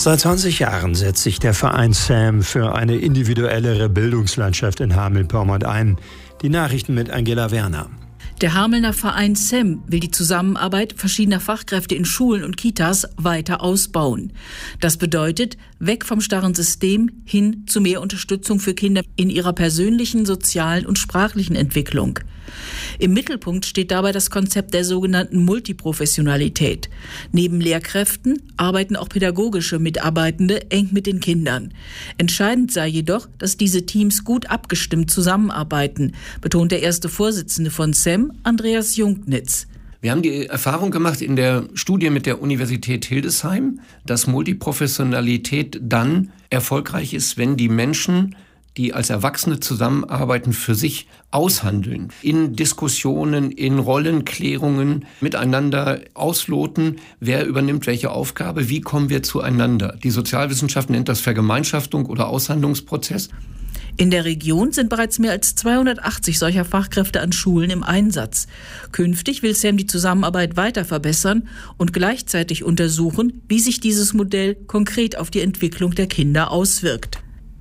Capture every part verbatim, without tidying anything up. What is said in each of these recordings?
Seit zwanzig Jahren setzt sich der Verein SAM für eine individuellere Bildungslandschaft in Hameln-Pyrmont ein. Die Nachrichten mit Angela Werner. Der Hamelner Verein SAM will die Zusammenarbeit verschiedener Fachkräfte in Schulen und Kitas weiter ausbauen. Das bedeutet, weg vom starren System hin zu mehr Unterstützung für Kinder in ihrer persönlichen, sozialen und sprachlichen Entwicklung. Im Mittelpunkt steht dabei das Konzept der sogenannten Multiprofessionalität. Neben Lehrkräften arbeiten auch pädagogische Mitarbeitende eng mit den Kindern. Entscheidend sei jedoch, dass diese Teams gut abgestimmt zusammenarbeiten, betont der erste Vorsitzende von SAM, Andreas Jungnitz. Wir haben die Erfahrung gemacht in der Studie mit der Universität Hildesheim, dass Multiprofessionalität dann erfolgreich ist, wenn die Menschen, die als Erwachsene zusammenarbeiten, für sich aushandeln, in Diskussionen, in Rollenklärungen miteinander ausloten, wer übernimmt welche Aufgabe, wie kommen wir zueinander. Die Sozialwissenschaft nennt das Vergemeinschaftung oder Aushandlungsprozess. In der Region sind bereits mehr als zweihundertachtzig solcher Fachkräfte an Schulen im Einsatz. Künftig will SAM die Zusammenarbeit weiter verbessern und gleichzeitig untersuchen, wie sich dieses Modell konkret auf die Entwicklung der Kinder auswirkt.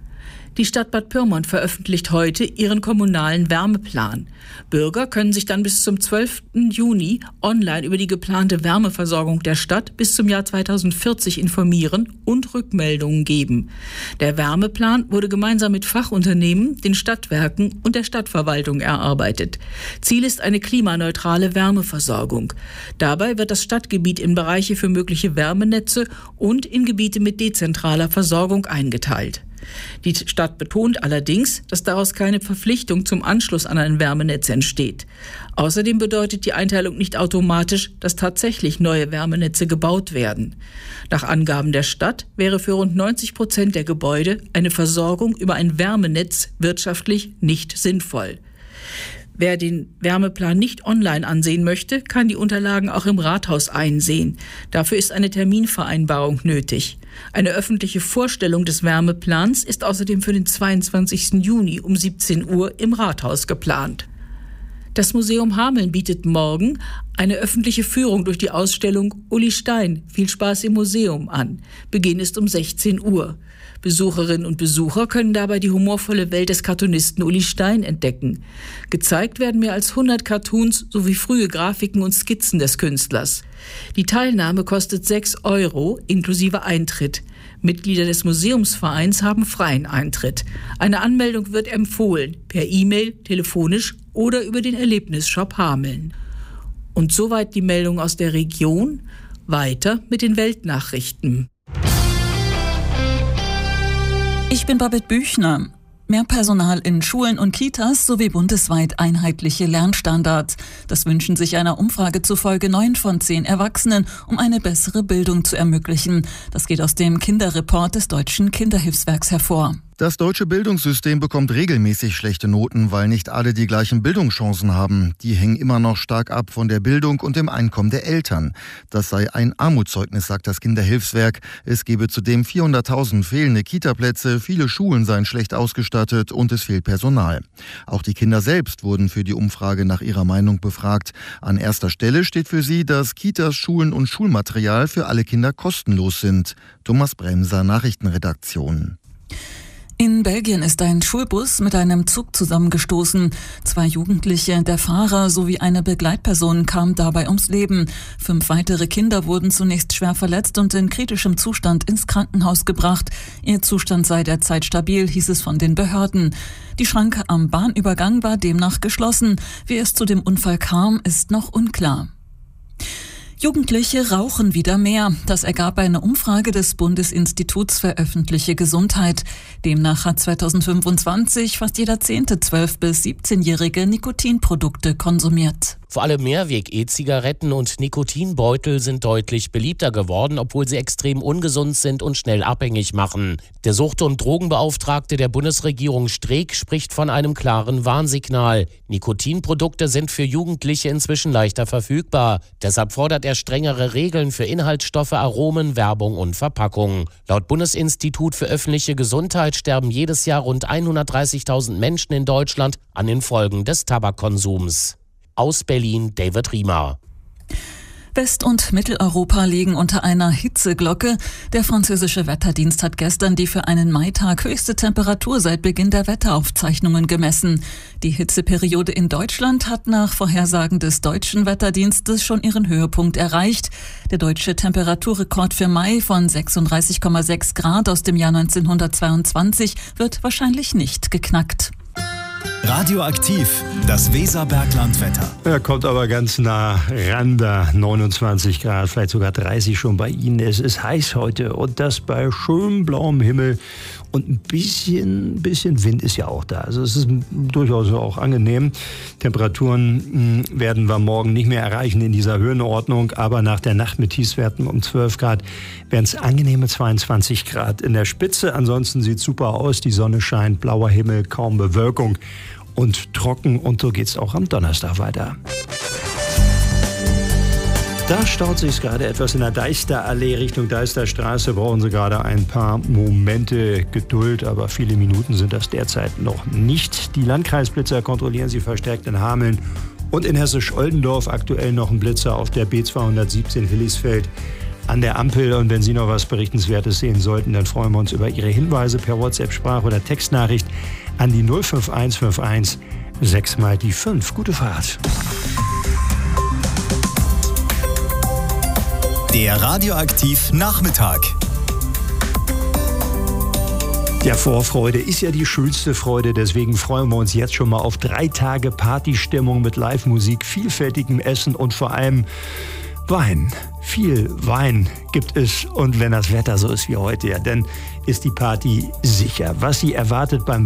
Die Stadt Bad Pyrmont veröffentlicht heute ihren kommunalen Wärmeplan. Bürger können sich dann bis zum zwölften Juni online über die geplante Wärmeversorgung der Stadt bis zum Jahr zweitausendvierzig informieren und Rückmeldungen geben. Der Wärmeplan wurde gemeinsam mit Fachunternehmen, den Stadtwerken und der Stadtverwaltung erarbeitet. Ziel ist eine klimaneutrale Wärmeversorgung. Dabei wird das Stadtgebiet in Bereiche für mögliche Wärmenetze und in Gebiete mit dezentraler Versorgung eingeteilt. Die Stadt betont allerdings, dass daraus keine Verpflichtung zum Anschluss an ein Wärmenetz entsteht. Außerdem bedeutet die Einteilung nicht automatisch, dass tatsächlich neue Wärmenetze gebaut werden. Nach Angaben der Stadt wäre für rund neunzig Prozent der Gebäude eine Versorgung über ein Wärmenetz wirtschaftlich nicht sinnvoll. Wer den Wärmeplan nicht online ansehen möchte, kann die Unterlagen auch im Rathaus einsehen. Dafür ist eine Terminvereinbarung nötig. Eine öffentliche Vorstellung des Wärmeplans ist außerdem für den zweiundzwanzigsten Juni um siebzehn Uhr im Rathaus geplant. Das Museum Hameln bietet morgen eine öffentliche Führung durch die Ausstellung Uli Stein, viel Spaß im Museum an. Beginn ist um sechzehn Uhr. Besucherinnen und Besucher können dabei die humorvolle Welt des Cartoonisten Uli Stein entdecken. Gezeigt werden mehr als hundert Cartoons sowie frühe Grafiken und Skizzen des Künstlers. Die Teilnahme kostet sechs Euro inklusive Eintritt. Mitglieder des Museumsvereins haben freien Eintritt. Eine Anmeldung wird empfohlen, per E-Mail, telefonisch oder über den Erlebnisshop Hameln. Und soweit die Meldung aus der Region. Weiter mit den Weltnachrichten. Ich bin Babette Büchner. Mehr Personal in Schulen und Kitas sowie bundesweit einheitliche Lernstandards. Das wünschen sich einer Umfrage zufolge neun von zehn Erwachsenen, um eine bessere Bildung zu ermöglichen. Das geht aus dem Kinderreport des Deutschen Kinderhilfswerks hervor. Das deutsche Bildungssystem bekommt regelmäßig schlechte Noten, weil nicht alle die gleichen Bildungschancen haben. Die hängen immer noch stark ab von der Bildung und dem Einkommen der Eltern. Das sei ein Armutszeugnis, sagt das Kinderhilfswerk. Es gebe zudem vierhunderttausend fehlende Kitaplätze, viele Schulen seien schlecht ausgestattet und es fehlt Personal. Auch die Kinder selbst wurden für die Umfrage nach ihrer Meinung befragt. An erster Stelle steht für sie, dass Kitas, Schulen und Schulmaterial für alle Kinder kostenlos sind. Thomas Bremser, Nachrichtenredaktion. In Belgien ist ein Schulbus mit einem Zug zusammengestoßen. Zwei Jugendliche, der Fahrer sowie eine Begleitperson kamen dabei ums Leben. Fünf weitere Kinder wurden zunächst schwer verletzt und in kritischem Zustand ins Krankenhaus gebracht. Ihr Zustand sei derzeit stabil, hieß es von den Behörden. Die Schranke am Bahnübergang war demnach geschlossen. Wie es zu dem Unfall kam, ist noch unklar. Jugendliche rauchen wieder mehr. Das ergab eine Umfrage des Bundesinstituts für öffentliche Gesundheit. Demnach hat zweitausendfünfundzwanzig fast jeder zehnte zwölf- bis siebzehnjährige Nikotinprodukte konsumiert. Vor allem Mehrweg-E-Zigaretten und Nikotinbeutel sind deutlich beliebter geworden, obwohl sie extrem ungesund sind und schnell abhängig machen. Der Sucht- und Drogenbeauftragte der Bundesregierung Streeck spricht von einem klaren Warnsignal. Nikotinprodukte sind für Jugendliche inzwischen leichter verfügbar. Deshalb fordert er strengere Regeln für Inhaltsstoffe, Aromen, Werbung und Verpackung. Laut Bundesinstitut für öffentliche Gesundheit sterben jedes Jahr rund hundertdreißigtausend Menschen in Deutschland an den Folgen des Tabakkonsums. Aus Berlin, David Riemer. West- und Mitteleuropa liegen unter einer Hitzeglocke. Der französische Wetterdienst hat gestern die für einen Maitag höchste Temperatur seit Beginn der Wetteraufzeichnungen gemessen. Die Hitzeperiode in Deutschland hat nach Vorhersagen des deutschen Wetterdienstes schon ihren Höhepunkt erreicht. Der deutsche Temperaturrekord für Mai von sechsunddreißig Komma sechs Grad aus dem Jahr neunzehnhundertzweiundzwanzig wird wahrscheinlich nicht geknackt. Radioaktiv, das Weserberglandwetter. Er kommt aber ganz nah ran, da neunundzwanzig Grad, vielleicht sogar dreißig schon bei Ihnen. Es ist heiß heute und das bei schönem blauem Himmel und ein bisschen, bisschen Wind ist ja auch da. Also es ist durchaus auch angenehm. Temperaturen mh, werden wir morgen nicht mehr erreichen in dieser Höhenordnung, aber nach der Nacht mit Tiefstwerten um zwölf Grad werden es angenehme zweiundzwanzig Grad in der Spitze. Ansonsten sieht es super aus, die Sonne scheint, blauer Himmel, kaum Bewölkung und trocken, und so geht's auch am Donnerstag weiter. Da staut sich gerade etwas in der Deisterallee Richtung Deisterstraße. Brauchen Sie gerade ein paar Momente Geduld, aber viele Minuten sind das derzeit noch nicht. Die Landkreisblitzer kontrollieren Sie verstärkt in Hameln und in Hessisch-Oldendorf. Aktuell noch ein Blitzer auf der B zweihundertsiebzehn Hillisfeld an der Ampel. Und wenn Sie noch was Berichtenswertes sehen sollten, dann freuen wir uns über Ihre Hinweise per WhatsApp, Sprach- oder Textnachricht an die null fünf eins fünf eins sechs mal die fünf. Gute Fahrt. Der Radioaktiv Nachmittag. Ja, Vorfreude ist ja die schönste Freude, deswegen freuen wir uns jetzt schon mal auf drei Tage Partystimmung mit Live-Musik, vielfältigem Essen und vor allem Wein. Viel Wein gibt es, und wenn das Wetter so ist wie heute, ja, dann ist die Party sicher. Was Sie erwartet beim